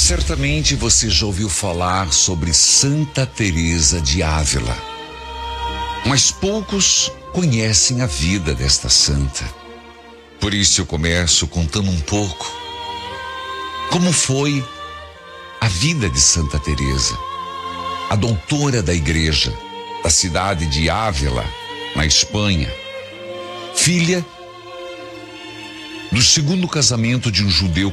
Certamente você já ouviu falar sobre Santa Teresa de Ávila, mas poucos conhecem a vida desta santa. Por isso eu começo contando um pouco como foi a vida de Santa Teresa, a doutora da igreja da cidade de Ávila, na Espanha, filha do segundo casamento de um judeu